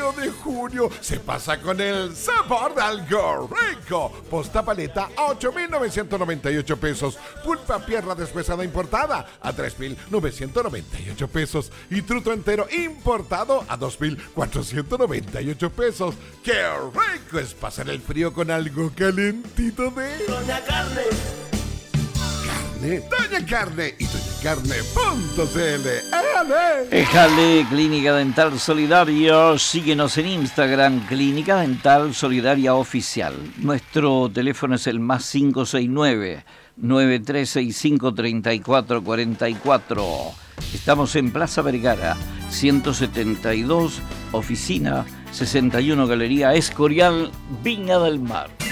frío de junio se pasa con el sabor de algo rico. Posta paleta a 8,998 pesos. Pulpa pierna deshuesada importada a 3,998 pesos. Y truto entero importado a 2,498 pesos. ¡Qué rico es pasar el frío con algo calentito de Doña Carne! Doña Carne y doñacarne.cl. Éjale, Clínica Dental Solidaria. Síguenos en Instagram, Clínica Dental Solidaria Oficial. Nuestro teléfono es el +569 9365 3444. Estamos en Plaza Vergara 172, oficina 61, Galería Escorial, Viña del Mar.